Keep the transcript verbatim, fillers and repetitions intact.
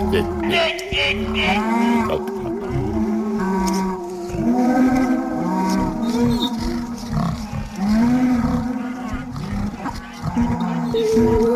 เด็กเด็กเราทำ